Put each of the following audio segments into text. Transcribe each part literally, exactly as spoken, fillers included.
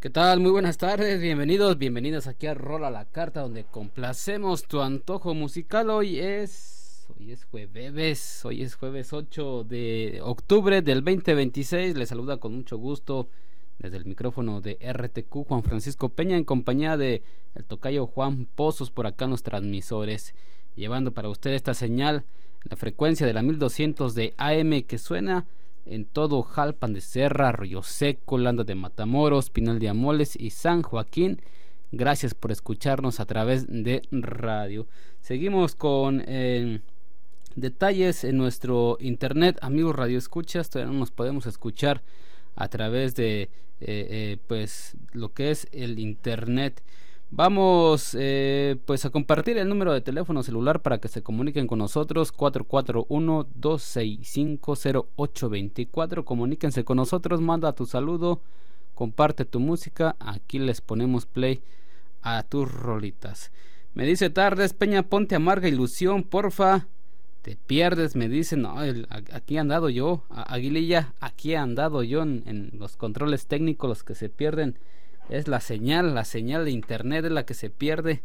¿Qué tal? Muy buenas tardes, bienvenidos, bienvenidos aquí a Rola la Carta, donde complacemos tu antojo musical. Hoy es, hoy es jueves, hoy es jueves ocho de octubre del veinte veintiséis. Les saluda con mucho gusto desde el micrófono de R T Q Juan Francisco Peña, en compañía de el tocayo Juan Pozos por acá en los transmisores, llevando para usted esta señal, la frecuencia de la mil doscientos de A M que suena en todo Jalpan de Serra, Arroyo Seco, Landa de Matamoros, Pinal de Amoles y San Joaquín. Gracias por escucharnos a través de radio. Seguimos con eh, detalles en nuestro internet, amigos radio escuchas. Todavía no nos podemos escuchar a través de eh, eh, pues lo que es el internet. Vamos eh, pues a compartir el número de teléfono celular para que se comuniquen con nosotros, cuatro cuatro uno, dos seis cinco, cero ocho dos cuatro. Comuníquense con nosotros, manda tu saludo, comparte tu música, aquí les ponemos play a tus rolitas. Me dice Tardes Peña, ponte Amarga Ilusión, porfa. Te pierdes, me dice. No, el, aquí he andado yo, Aguililla, aquí he andado yo en, en los controles técnicos. Los que se pierden es la señal, la señal de internet es la que se pierde.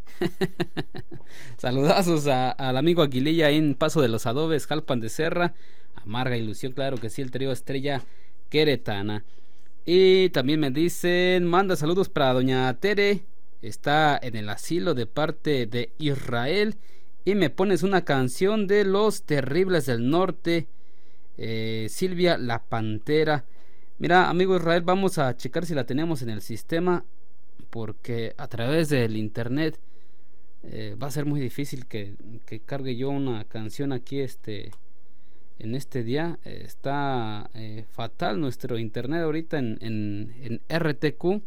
Saludazos a, al amigo Aguililla en Paso de los Adobes, Jalpan de Serra. Amarga Ilusión, claro que sí, el trío Estrella Queretana. Y también me dicen, manda saludos para doña Tere, está en el asilo de parte de Israel. Y me pones una canción de Los Terribles del Norte, eh, Silvia la Pantera. Mira, amigo Israel, vamos a checar si la tenemos en el sistema, porque a través del internet eh, va a ser muy difícil que, que cargue yo una canción aquí este en este día. Eh, está eh, fatal nuestro internet ahorita en, en, en R T Q.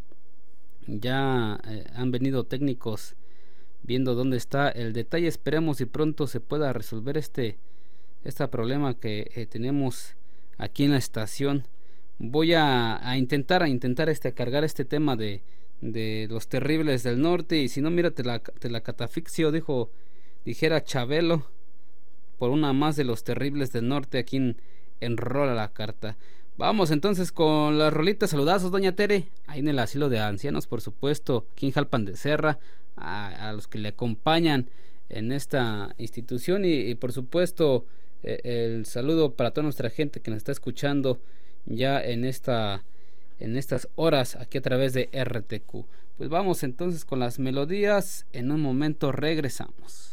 Ya eh, han venido técnicos viendo dónde está el detalle. Esperemos y pronto se pueda resolver este, este problema que eh, tenemos aquí en la estación. Voy a, a intentar a intentar este a cargar este tema de, de Los Terribles del Norte, y si no, mira, te la, te la catafixio, dijo, dijera Chabelo, por una más de Los Terribles del Norte aquí en, en Rola la Carta. Vamos entonces con las rolitas. Saludazos doña Tere, ahí en el asilo de ancianos, por supuesto, aquí en Jalpan de Serra, a, a los que le acompañan en esta institución, y, y por supuesto eh, el saludo para toda nuestra gente que nos está escuchando ya en esta en estas horas aquí a través de R T Q. Pues vamos entonces con las melodías, en un momento regresamos.